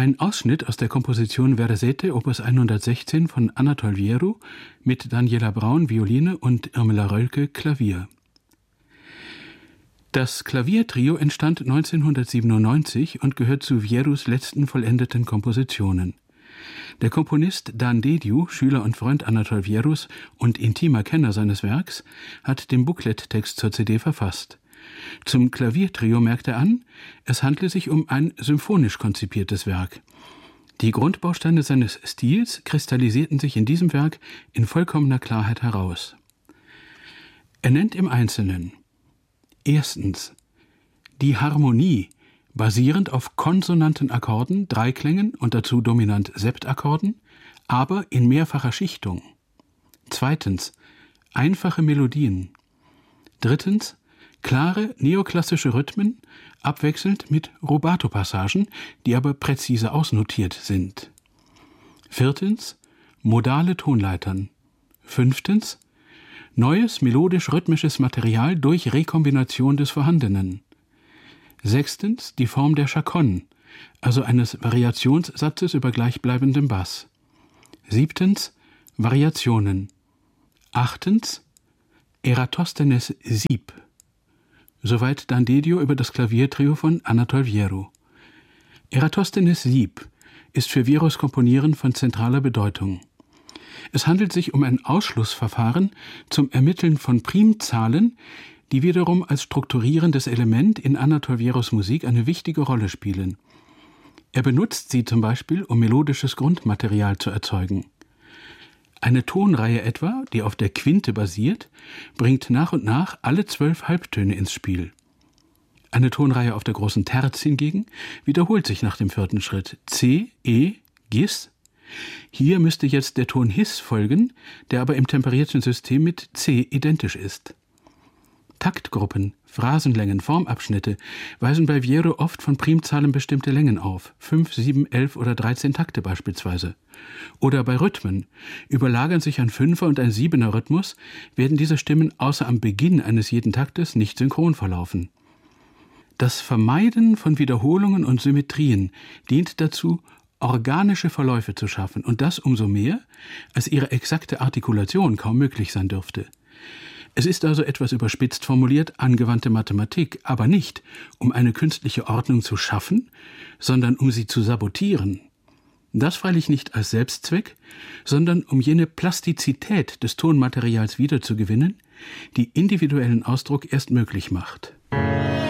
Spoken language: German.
Ein Ausschnitt aus der Komposition Versete Opus 116 von Anatol Wieru mit Daniela Braun Violine und Irmela Rölke Klavier. Das Klaviertrio entstand 1997 und gehört zu Wierus letzten vollendeten Kompositionen. Der Komponist Dan Dediu, Schüler und Freund Anatol Wierus und intimer Kenner seines Werks, hat den Booklet-Text zur CD verfasst. Zum Klaviertrio merkt er an, es handle sich um ein symphonisch konzipiertes Werk. Die Grundbausteine seines Stils kristallisierten sich in diesem Werk in vollkommener Klarheit heraus. Er nennt im Einzelnen: Erstens die Harmonie, basierend auf konsonanten Akkorden, Dreiklängen und dazu dominant Septakkorden, aber in mehrfacher Schichtung. Zweitens einfache Melodien. Drittens klare neoklassische Rhythmen, abwechselnd mit Rubato-Passagen, die aber präzise ausnotiert sind. Viertens modale Tonleitern. Fünftens neues melodisch-rhythmisches Material durch Rekombination des Vorhandenen. Sechstens die Form der Chaconne, also eines Variationssatzes über gleichbleibendem Bass. Siebtens Variationen. Achtens Eratosthenes Sieb. Soweit Dan Dediu über das Klaviertrio von Anatol Wieru. Eratosthenes Sieb ist für Wierus Komponieren von zentraler Bedeutung. Es handelt sich um ein Ausschlussverfahren zum Ermitteln von Primzahlen, die wiederum als strukturierendes Element in Anatol Wierus Musik eine wichtige Rolle spielen. Er benutzt sie zum Beispiel, um melodisches Grundmaterial zu erzeugen. Eine Tonreihe etwa, die auf der Quinte basiert, bringt nach und nach alle 12 Halbtöne ins Spiel. Eine Tonreihe auf der großen Terz hingegen wiederholt sich nach dem 4. Schritt: C, E, Gis. Hier müsste jetzt der Ton His folgen, der aber im temperierten System mit C identisch ist. Taktgruppen, Phrasenlängen, Formabschnitte weisen bei Wieru oft von Primzahlen bestimmte Längen auf, 5, 7, 11 oder 13 Takte beispielsweise. Oder bei Rhythmen: überlagern sich ein 5er und ein 7er Rhythmus, werden diese Stimmen außer am Beginn eines jeden Taktes nicht synchron verlaufen. Das Vermeiden von Wiederholungen und Symmetrien dient dazu, organische Verläufe zu schaffen, und das umso mehr, als ihre exakte Artikulation kaum möglich sein dürfte. Es ist also etwas überspitzt formuliert angewandte Mathematik, aber nicht, um eine künstliche Ordnung zu schaffen, sondern um sie zu sabotieren. Das freilich nicht als Selbstzweck, sondern um jene Plastizität des Tonmaterials wiederzugewinnen, die individuellen Ausdruck erst möglich macht.